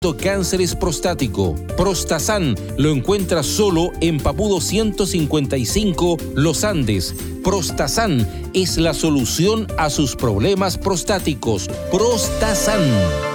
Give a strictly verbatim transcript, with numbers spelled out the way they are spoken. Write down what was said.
cánceres prostático. Prostasan lo encuentra solo en Papudo ciento cincuenta y cinco, Los Andes. Prostasan es la solución a sus problemas prostáticos. Prostasan.